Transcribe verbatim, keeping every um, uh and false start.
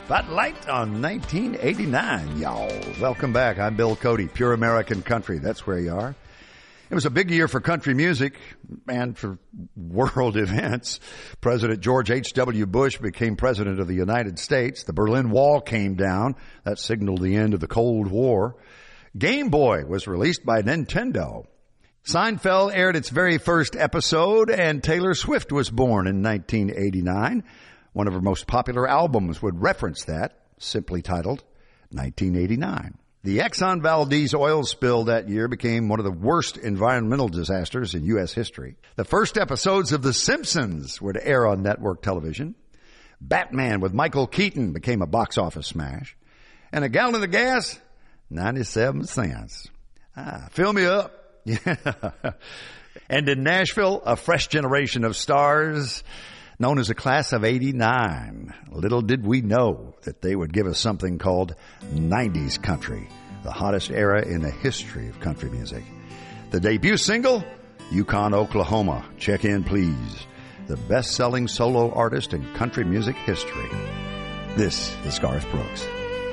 Spotlight on nineteen eighty-nine, y'all. Welcome back. I'm Bill Cody, Pure American Country. That's where you are. It was a big year for country music and for world events. President George H W. Bush became president of the United States. The Berlin Wall came down. That signaled the end of the Cold War. Game Boy was released by Nintendo. Seinfeld aired its very first episode, and Taylor Swift was born in nineteen eighty-nine. One of her most popular albums would reference that, simply titled nineteen eighty-nine. The Exxon Valdez oil spill that year became one of the worst environmental disasters in U S history. The first episodes of The Simpsons would air on network television. Batman with Michael Keaton became a box office smash. And a gallon of gas, ninety-seven cents. Ah, fill me up. Yeah. And in Nashville, a fresh generation of stars known as the Class of eighty-nine. Little did we know that they would give us something called nineties country, the hottest era in the history of country music. The debut single, Yukon, Oklahoma. Check in, please. The best-selling solo artist in country music history. This is Garth Brooks.